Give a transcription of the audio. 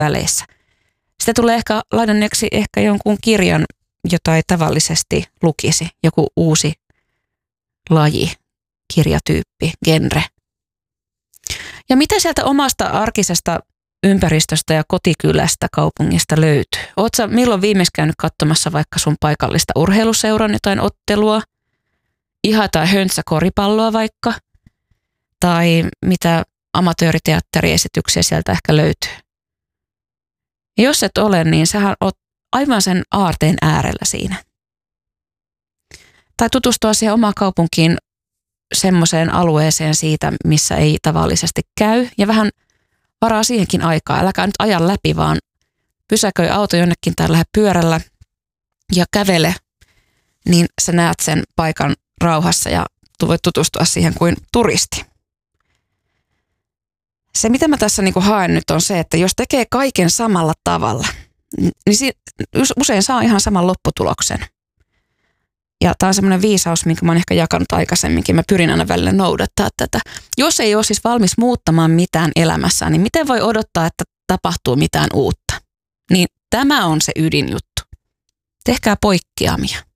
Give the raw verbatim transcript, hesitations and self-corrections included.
väleissä. Sitä tulee ehkä lainanneeksi ehkä jonkun kirjan, jota ei tavallisesti lukisi. Joku uusi laji, kirjatyyppi, genre. Ja mitä sieltä omasta arkisesta ympäristöstä ja kotikylästä kaupungista löytyy? Oletko sä milloin viimeksi käynyt katsomassa vaikka sun paikallista urheiluseuran jotain ottelua? Ihan tai höntsä koripalloa vaikka? Tai mitä amatööriteatteriesityksiä sieltä ehkä löytyy? Ja jos et ole, niin sähän oot aivan sen aarteen äärellä siinä. Tai tutustua siihen omaan kaupunkiin semmoiseen alueeseen siitä, missä ei tavallisesti käy. Ja vähän varaa siihenkin aikaa. Äläkä nyt aja läpi, vaan pysäköi auto jonnekin tai lähde pyörällä ja kävele, niin sä näet sen paikan rauhassa ja voit tutustua siihen kuin turisti. Se, mitä mä tässä niinku haen nyt, on se, että jos tekee kaiken samalla tavalla, niin usein saa ihan saman lopputuloksen. Ja tämä on semmoinen viisaus, minkä mä oon ehkä jakanut aikaisemminkin. Mä pyrin aina välillä noudattaa tätä. Jos ei ole siis valmis muuttamaan mitään elämässään, niin miten voi odottaa, että tapahtuu mitään uutta? Niin tämä on se ydinjuttu. Tehkää poikkeamia.